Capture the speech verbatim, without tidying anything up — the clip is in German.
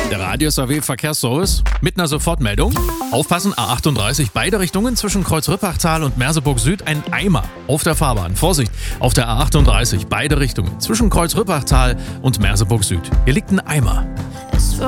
Der Radius A W Verkehrsservice mit einer Sofortmeldung. Aufpassen, A achtunddreißig, beide Richtungen zwischen Kreuz-Rüppachtal und Merseburg Süd ein Eimer auf der Fahrbahn. Vorsicht, auf der A achtunddreißig, beide Richtungen zwischen Kreuz-Rüppachtal und Merseburg Süd. Hier liegt ein Eimer.